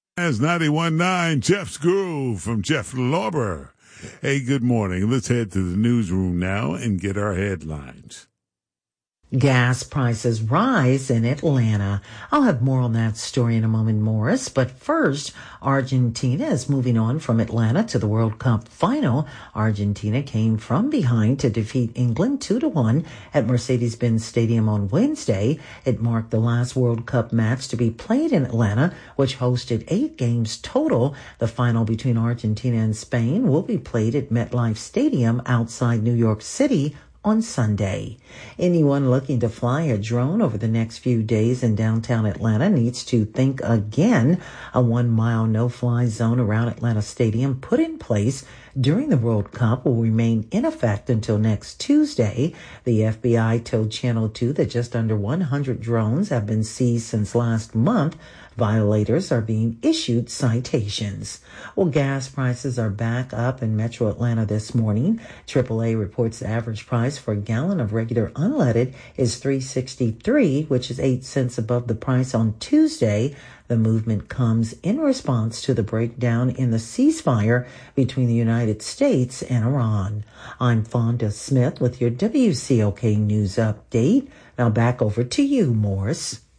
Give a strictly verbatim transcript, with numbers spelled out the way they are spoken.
As ninety-one point nine, Jeff's Groove from Jeff Lauber. Hey, good morning. Let's head to the newsroom now and get our headlines. Gas prices rise in Atlanta. I'll have more on that story in a moment, Morris. But first, Argentina is moving on from Atlanta to the World Cup final. Argentina came from behind to defeat England two to one at Mercedes-Benz Stadium on Wednesday. It marked the last World Cup match to be played in Atlanta, which hosted eight games total. The final between Argentina and Spain will be played at MetLife Stadium outside New York City on Sunday. Anyone looking to fly a drone over the next few days in downtown Atlanta needs to think again. A one-mile no-fly zone around Atlanta Stadium put in place during the World Cup will remain in effect until next Tuesday. The F B I told Channel two that just under one hundred drones have been seized since last month. Violators are being issued citations. Well, gas prices are back up in Metro Atlanta this morning. triple A reports the average price for a gallon of regular unleaded is three dollars and sixty-three cents, which is eight cents above the price on Tuesday. The movement comes in response to the breakdown in the ceasefire between the United States and Iran. I'm Fonda Smith with your W C O K News Update. Now back over to you, Morris.